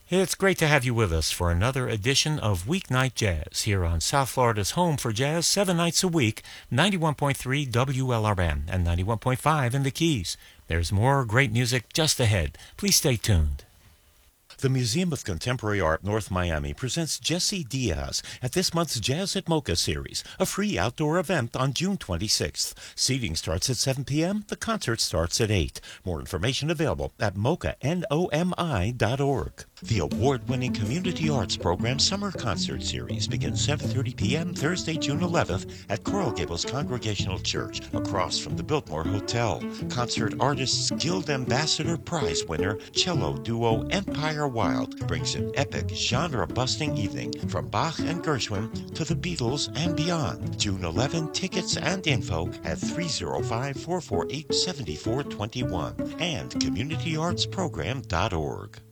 It's great to have you with us for another edition of Weeknight Jazz here on South Florida's home for jazz 7 nights a week, 91.3 WLRN and 91.5 in the Keys. There's more great music just ahead. Please stay tuned. The Museum of Contemporary Art North Miami presents Jesse Diaz at this month's Jazz at Mocha series, a free outdoor event on June 26th. Seating starts at 7 p.m. The concert starts at 8. More information available at mocha.org. The award-winning Community Arts Program Summer Concert Series begins 7:30 p.m. Thursday, June 11th at Coral Gables Congregational Church, across from the Biltmore Hotel. Concert artists Guild Ambassador Prize winner cello duo Empire Wild brings an epic, genre-busting evening from Bach and Gershwin to the Beatles and beyond. June 11, tickets and info at 305-448-7421 and communityartsprogram.org.